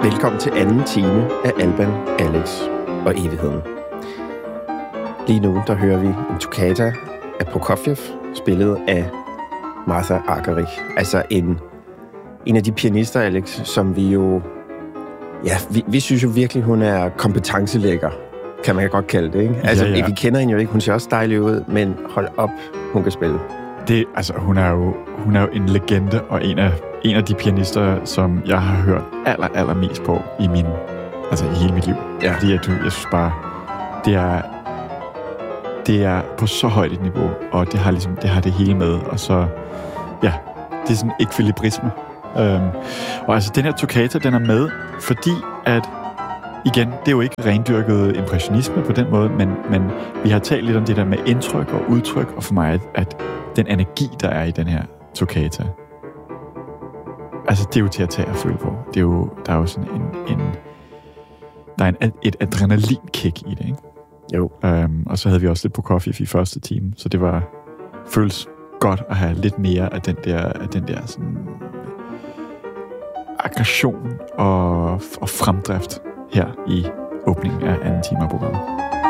Velkommen til anden time af Alban, Alex og Evigheden. Lige nu, der hører vi en toccata af Prokofjev, spillet af Martha Argerich. Altså en af de pianister, Alex, som vi jo... Ja, vi synes jo virkelig, hun er kompetencelægger, kan man godt kalde det, ikke? Altså, ja. Vi kender hende jo ikke. Hun ser også dejlig ud, men hold op, hun kan spille. Hun er jo en legende, og en af de pianister, som jeg har hørt allermest på i hele mit liv. Ja. Fordi jeg synes bare, det er på så højt et niveau, og det har det hele med, og så, ja, det er sådan ekvilibrisme. Og altså, den her toccata, den er med, fordi at, igen, det er jo ikke rendyrket impressionisme på den måde, men vi har talt lidt om det der med indtryk og udtryk, og for mig, at den energi, der er i den her toccata, altså, det er jo til at tage og føle på. Der er jo sådan et adrenalinkick i det, ikke? Jo. Og så havde vi også lidt på Prokofjev i første time, så det føles godt at have lidt mere af den der sådan aggression og fremdrift her i åbningen af anden time af programmet.